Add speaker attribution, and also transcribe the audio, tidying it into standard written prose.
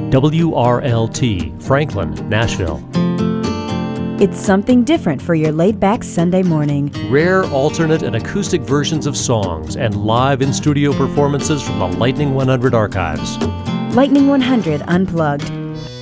Speaker 1: WRLT, Franklin, Nashville.
Speaker 2: It's something different for your laid-back Sunday morning.
Speaker 1: Rare, alternate, and acoustic versions of songs and live in-studio performances from the Lightning 100 archives.
Speaker 2: Lightning 100 Unplugged,